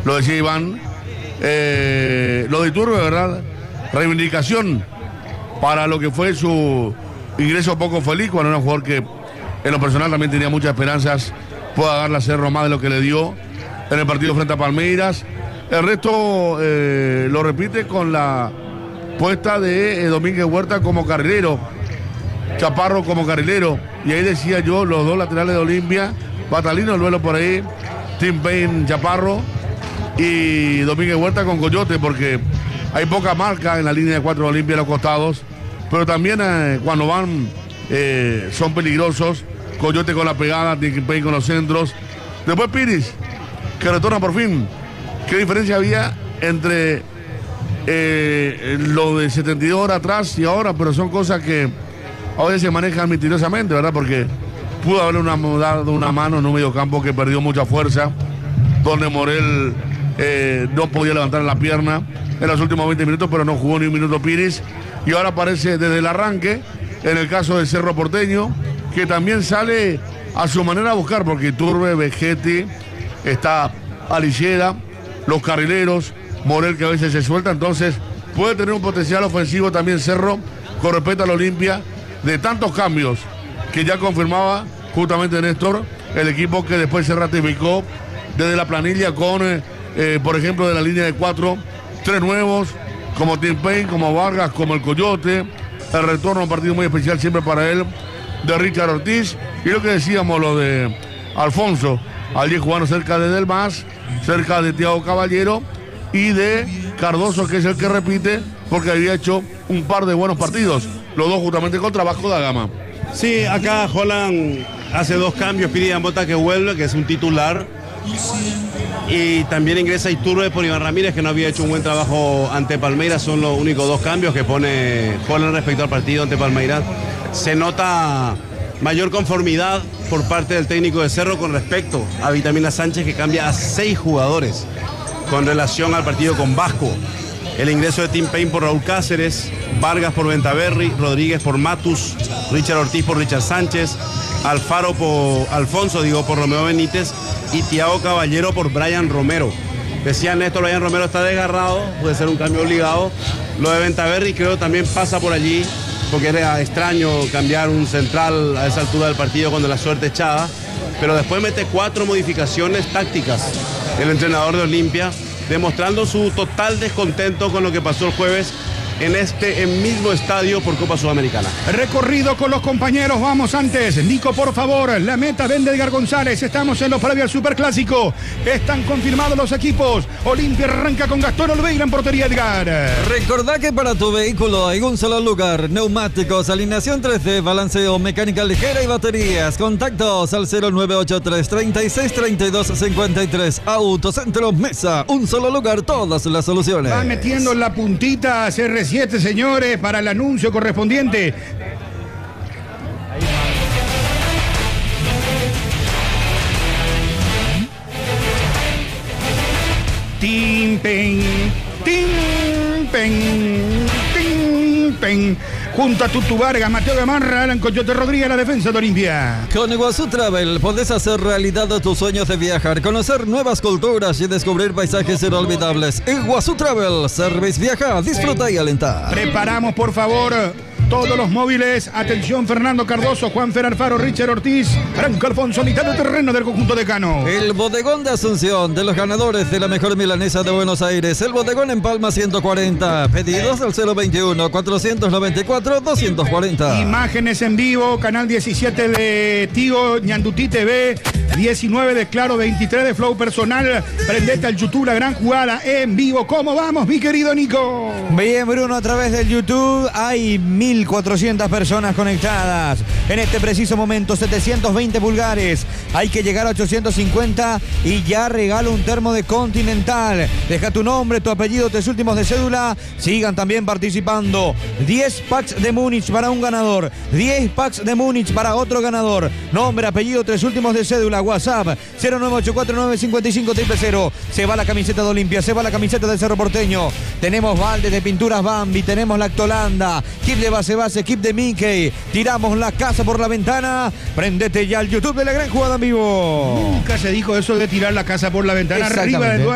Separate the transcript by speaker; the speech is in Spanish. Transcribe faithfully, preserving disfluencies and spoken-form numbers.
Speaker 1: lo decía Iván. Eh, lo de Iturbe, ¿verdad? Reivindicación para lo que fue su ingreso poco feliz, cuando era un jugador que en lo personal también tenía muchas esperanzas, pueda darle a Cerro más de lo que le dio en el partido frente a Palmeiras. El resto eh, lo repite con la puesta de eh, Domínguez Huerta como carrilero, Chaparro como carrilero, y ahí decía yo, los dos laterales de Olimpia, Batalino, el duelo por ahí, Tim Payne, Chaparro, y Domínguez Huerta con Coyote, porque hay poca marca en la línea de cuatro de Olimpia a los costados, pero también eh, cuando van eh, son peligrosos. Coyote con la pegada, Tim Payne con los centros. Después Piris, que retorna por fin. ¿Qué diferencia había entre eh, lo de setenta y dos horas atrás y ahora? Pero son cosas que a veces se manejan misteriosamente, ¿verdad? Porque pudo haberle una, dado una mano en un medio campo que perdió mucha fuerza, donde Morel eh, no podía levantar la pierna en los últimos veinte minutos, pero no jugó ni un minuto Piris. Y ahora aparece desde el arranque, en el caso del Cerro Porteño, que también sale a su manera a buscar, porque Iturbe, Vegetti, está Alicieda, los carrileros, Morel que a veces se suelta, entonces puede tener un potencial ofensivo también Cerro con respecto al Olimpia, de tantos cambios que ya confirmaba justamente Néstor, el equipo que después se ratificó desde la planilla con, eh, por ejemplo, de la línea de cuatro, tres nuevos, como Tim Payne, como Vargas, como el Coyote, el retorno a un partido muy especial siempre para él, de Richard Ortiz, y lo que decíamos, lo de Alfonso, allí jugando cerca de Delmas, cerca de Thiago Caballero y de Cardoso, que es el que repite, porque había hecho un par de buenos partidos, los dos justamente contra Vasco da Gama.
Speaker 2: Sí, acá Holland hace dos cambios, pide a Mota que vuelve, que es un titular, y también ingresa Iturbe por Iván Ramírez, que no había hecho un buen trabajo ante Palmeiras. Son los únicos dos cambios que pone Holland respecto al partido ante Palmeiras. Se nota mayor conformidad por parte del técnico de Cerro con respecto a Vitamina Sánchez, que cambia a seis jugadores con relación al partido con Vasco. El ingreso de Tim Payne por Raúl Cáceres, Vargas por Ventaverri, Rodríguez por Matus, Richard Ortiz por Richard Sánchez, Alfaro por Alfonso, digo, por Romeo Benítez, y Thiago Caballero por Brian Romero. Decía Néstor, Brian Romero está desgarrado, puede ser un cambio obligado. Lo de Ventaverri creo también pasa por allí, porque era extraño cambiar un central a esa altura del partido cuando la suerte echada, pero después mete cuatro modificaciones tácticas el entrenador de Olimpia, demostrando su total descontento con lo que pasó el jueves en este en mismo estadio por Copa Sudamericana.
Speaker 3: Recorrido con los compañeros, vamos antes. Nico, por favor, la meta vende Edgar González. Estamos en los previos al Superclásico. Están confirmados los equipos. Olimpia arranca con Gastón Olveira en portería, Edgar.
Speaker 4: Recordá que para tu vehículo hay un solo lugar: neumáticos, alineación tres D, balanceo, mecánica ligera y baterías. Contactos al cero nueve ocho tres, treinta y seis, treinta y dos, cincuenta y tres. Autocentro Mesa, un solo lugar, todas las soluciones.
Speaker 3: Va metiendo la puntita C R siete, señores, para el anuncio correspondiente. Tim Payne, Tim Payne, Tim Payne. Junto a Tutu Vargas, Mateo Gamarra, Alan Coyote Rodríguez, la defensa de Olimpia.
Speaker 4: Con Iguazú Travel podés hacer realidad tus sueños de viajar, conocer nuevas culturas y descubrir paisajes inolvidables. Iguazú Travel, Service Viaja, disfruta y alenta.
Speaker 3: Preparamos, por favor, todos los móviles. Atención, Fernando Cardoso, Juan Fer Alfaro, Richard Ortiz, Franco Alfonso, mitad de terreno del conjunto decano.
Speaker 4: El bodegón de Asunción, de los ganadores de la mejor milanesa de Buenos Aires. El bodegón en Palma ciento cuarenta. Pedidos al cero veintiuno, cuatrocientos noventa y cuatro, doscientos cuarenta.
Speaker 3: Imágenes en vivo, canal diecisiete de Tigo, Ñandutí T V, diecinueve de Claro, veintitrés de Flow Personal. Prendete al YouTube, la gran jugada en vivo. ¿Cómo vamos, mi querido Nico?
Speaker 5: Bien, Bruno, a través del YouTube hay mil cuatrocientas personas conectadas. En este preciso momento, setecientos veinte pulgares. Hay que llegar a ochocientos cincuenta y ya regalo un termo de Continental. Deja tu nombre, tu apellido, tres últimos de cédula. Sigan también participando. diez packs de Múnich para un ganador. diez packs de Múnich para otro ganador. Nombre, apellido, tres últimos de cédula. WhatsApp cero nueve ocho cuatro nueve cinco cinco cero cero cero. Se va la camiseta de Olimpia, se va la camiseta del Cerro Porteño. Tenemos baldes de pinturas Bambi, tenemos Lactolanda, kit de base base, kit de Mickey. Tiramos la casa por la ventana. Prendete ya al YouTube de la gran jugada en vivo.
Speaker 3: Nunca se dijo eso de tirar la casa por la ventana. Arriba de